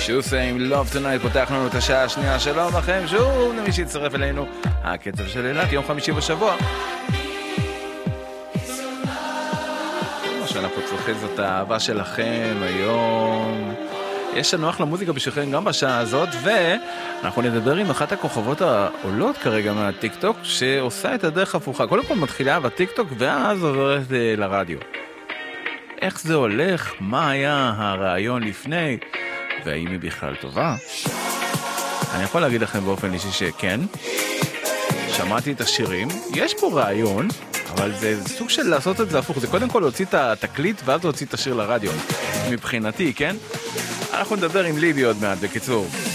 שוסה עם Love Tonight פותח לנו את השעה השנייה. שלום לכם שוב למי שיצטרף אלינו, הקצב של אילת, יום חמישי בשבוע. מה שאנחנו צריכים זאת האהבה שלכם היום. יש לנו אחלה מוזיקה בשבילכם גם בשעה הזאת, ואנחנו נדבר עם אחת הכוכבות העולות כרגע מהטיק טוק שעושה את הדרך הפוכה. קודם כל מתחילה בטיק טוק ואז עוברת לרדיו. איך זה הולך? מה היה הרעיון לפני? והאם היא בכלל טובה? אני יכול להגיד לכם באופן אישי שכן. שמעתי את השירים, יש פה רעיון, אבל זה סוג של לעשות את זה הפוך. זה קודם כל להוציא את התקליט ואז להוציא את השיר לרדיו. מבחינתי, כן? אנחנו נדבר עם ליבי עוד מעט, בקיצור.